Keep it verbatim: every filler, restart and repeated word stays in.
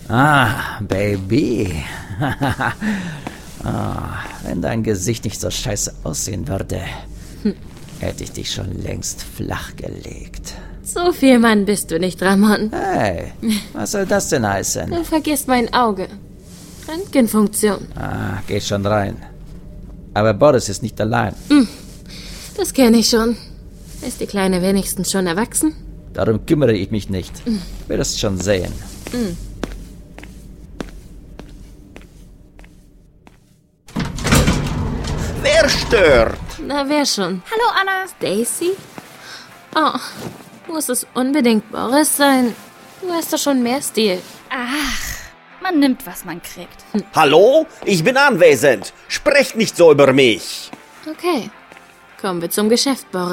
Ah, Baby. ah, wenn dein Gesicht nicht so scheiße aussehen würde, hm. hätte ich dich schon längst flach gelegt. So viel Mann bist du nicht, Ramon. Hey, was soll das denn heißen? Du vergisst mein Auge. Röntgenfunktion. Ah, geh schon rein. Aber Boris ist nicht allein. Hm. Das kenne ich schon. Ist die Kleine wenigstens schon erwachsen? Darum kümmere ich mich nicht. Hm. Wirst schon sehen. Hm. Wer stört? Na, wer schon? Hallo, Anna. Stacy? Oh, muss es unbedingt Boris sein? Du hast doch schon mehr Stil. Ach, man nimmt, was man kriegt. Hm. Hallo? Ich bin anwesend. Sprecht nicht so über mich. Okay, kommen wir zum Geschäft, Boris.